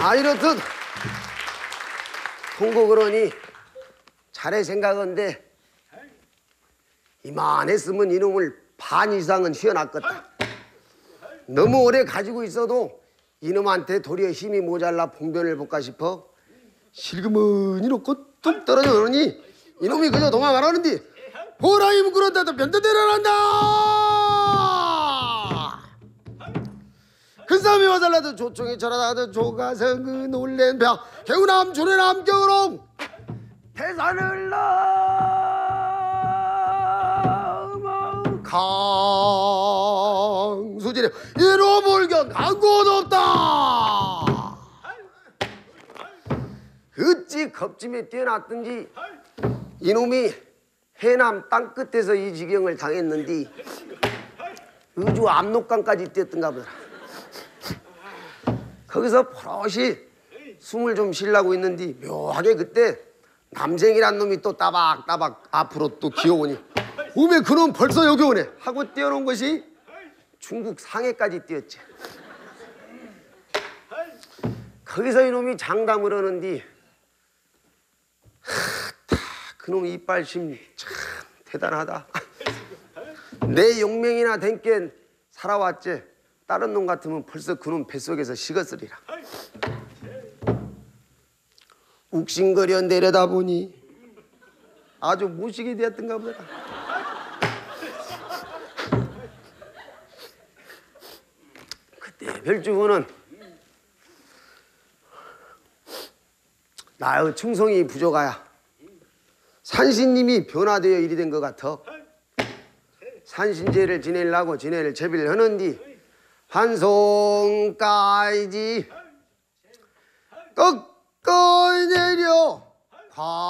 이렇듯 통고 그러니 잘해 생각한데 이만했으면 이놈을 반 이상은 휘어놨겠다. 너무 오래 가지고 있어도 이놈한테 도리어 힘이 모자라 봉변을 볼까 싶어 실그머니 놓고 뚝 떨어져 그러니 이놈이 그저 도망가라는디 호랑이 부끄러운다도 변태대라란다. 큰 싸움이 와달라도 조총이 절하다도 조가성 그 놀랜 벼 개우남 조례남 경으로 태산을 넘어 강수진에 이로 불경 강곳 없다. 어찌 겁짐에 뛰어났든지 이놈이 해남 땅끝에서 이 지경을 당했는디 의주 압록강까지 뛰었던가 보더라. 거기서 포롯이 숨을 좀 쉬려고 있는디 묘하게 그때 남생이란 놈이 또 따박따박 앞으로 또 기어오니 오메 그놈 벌써 여기 오네 하고 뛰어놓은 것이 중국 상해까지 뛰었지. 거기서 이놈이 장담을 하는디 그놈 이빨심 참 대단하다. 내 용명이나 댕깬 살아왔지. 다른 놈 같으면 벌써 그놈 뱃속에서 식었으리라. 욱신거려 내려다보니 아주 무식이 되었던가 보다. 그때 별주부는 나의 충성이 부족하야 산신님이 변화되어 일이 된 것 같아. 산신제를 지내려고 지내를 제비를 하는디 한송까지 꺾어 내려